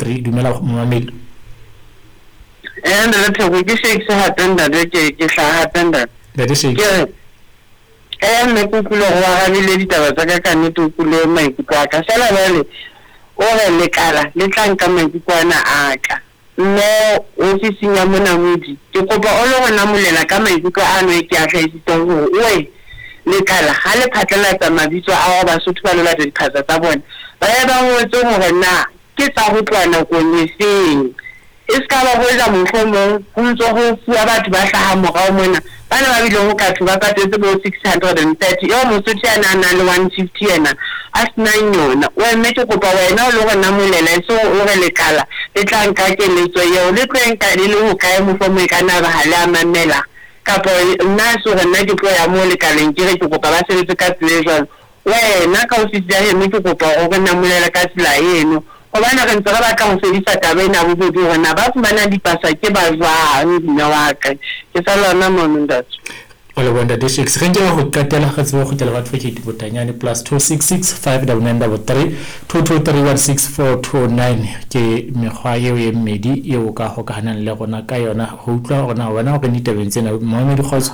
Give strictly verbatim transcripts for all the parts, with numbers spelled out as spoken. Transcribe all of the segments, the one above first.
three dumela momamedi and the topic is six hatenda de ke ke hla hatenda that is it eh me kukulo wa ga le ditaba tsa ka ka ne tukule mai kuka ka sala bale o re le kala le tlanka mai kukwana aka no ofisi ya mona modi ke kopa o lo gona molela ka mai kuka ano e ke a tlhaisitse go we le kala ga le phatlela tsa mabitso a ba sotho ba lola diphatsa tsa bona ba ya ba ngotse gore na ke tsa go twana go nyeseng iska ba go ja mofomo go ntse go fua batho ba hlaha mogao mona bana ba bile go ka thuba ka tse bo six hundred thirty yo mosotho ana na le one fifty ena a sna nyona o mme ke kopa wena o lo gona molela so o re le kala le tlanka ke letso yo le tlenka le le go kae mofomo e kana ba hala mamela kapo nna so re nna ke tlo ya mo le kaleng ke re ke kopa ba sebetse ka pleasure wena ka ofisi ya mme ke kopa go gona molela ka tsela eno obana re ntse re ba ka go fedisa tabena bo bo rona ba fumana dipasa ke ba jwang dina wa ka ke sa lona mono ndatso ole wanda de six re nje go katela ga tsebo go tela batho ke dibotanyane plus two six six five nine nine three two two three one six four two nine ke mekgwa yeo ye mmedi yeo ka go kana le gona ka yona go utlwa gona bona go ni tabentse na Mohammed Khotso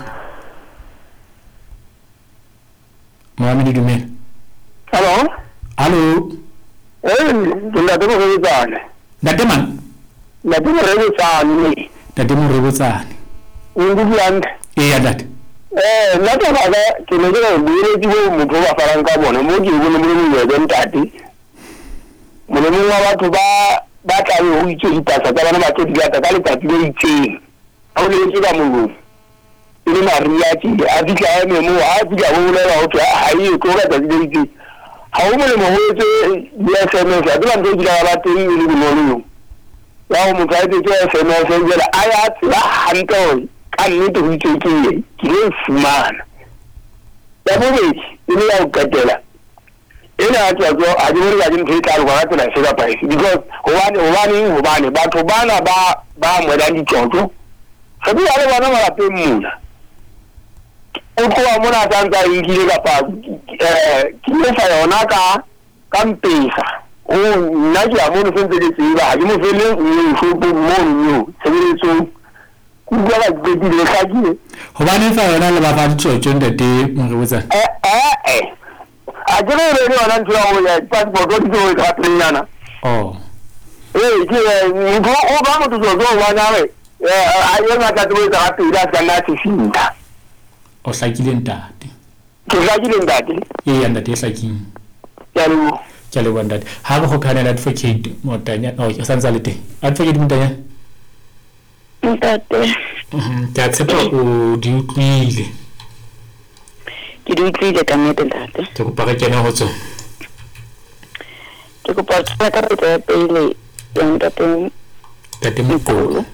Mohammed Dumela hello hello eh nda tlo go tsana date man nda tlo go tsana ni date mo re botsane ndu yanda e ya date eh la ta ba ke le go dire di go mo ba farang ka bona mo ke go mo mo ya dentati mo le mo ba batho ba ba tla yo itse dipasa tsa bana ba tse di ga ta le tati le itse a o le itse ka mo ile maria ti a di ka me mo a di ga go le ba o tla a yi ko ga tati le itse ha o mo le mo etse ya S M S a dula ntse di ga ba teng le mo lo ya o mo ka etse S M S e la aya tla hanto ka nnete go itse ke ke le fumana ya bo be ile ya ukatela ina tsa go a di re ga di ntse tla go ga tla se ga pae because o bane o bane o bane batho bana ba ba mo da ditotlo ga di ale bana ba pe mona o tloa mona tantsa e ile ka pa eh ke le sa yona ka ka mpesa o nna ke a mo no sentse le tseba ga di mo fele o fupo mo no sebetso ku ga ba di le ga di go bane fa yona le ba fa ditsotsong date mo re botsa eh eh eh a jere re re ona ntwa o ya passport o di go ka plana oh eh ke ni go o ba mo tso zo wa na re eh a ye ma ka tlo ka tira ka na tsinta o hlakile ntate ke hlakile ntate e ya ntate hlaking ya lo ke le wanda ha go khana advocate motanya o ke santsa le teng advocate motanya ntate mhm ke tshepa o di utlwile ke di utlwile ka nnete ntate ke go paka kena go tsona ke go paka ka ka pele ya ntate tate mokolo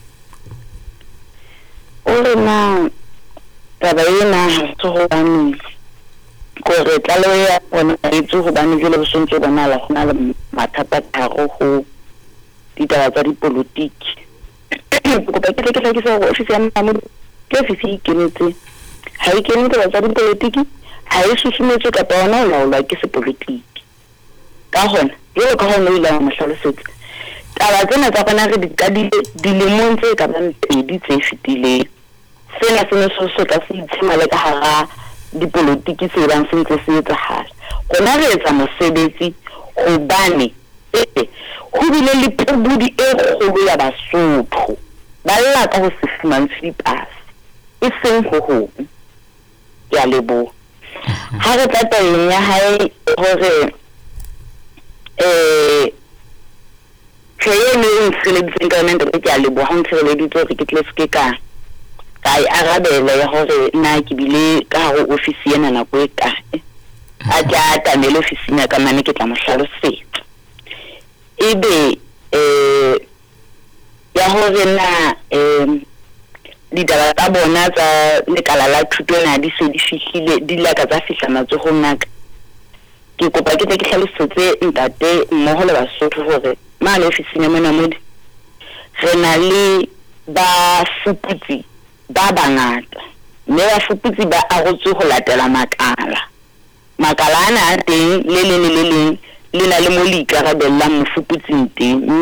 o le na taba ena go bane go re tlalo ya bona e tso go bane le bosontse bona la gona le mathata a go go ditaba tsa dipolotiki go ba ke ke ke se go ofisi ya mamo ke ofisi ke netse ha e ke netse tsa dipolotiki ha e susumetse ka bona la la ke se politiki ka gona yo ka gona ile mo hlalosetsa taba tsena tsa bona re di ka di dilemong tse ka bang pedi tse fitile sena se ne so so ka se itshima le ka hara dipolotiki se bang se ntse se etsahala gona re etsa mosebetsi go bane eh go bile le pubudi e kgolo ya Basotho ba lla ka go se fumantse dipasa e seng go go ya lebo ha re tla teng ya hae gore eh tseye ne e ntshileditseng ka yona ntate ke a lebo ha ntshireleditse gore ke tle se ke ka ka e arabela ya gore nna ke bile ka go ofisi ena nako e kae a tla tamele ofisi ya ka mane ke tla mo hlalosetsa ebe eh ya gore na eh ditaba tsa bona tsa lekala la thuto na di se di fihlile di la ka tsa fihla matsogong naka ke kopa ke tle ke hlalosetse ntate mmoho le Basotho gore ma le ofisi ya mona modi re na le ba fuputsi ba bangata mme ba fuputsi ba agotse go latela makala makala ana a teng le le le le le na le mo le ikarabellang mofuputsing teng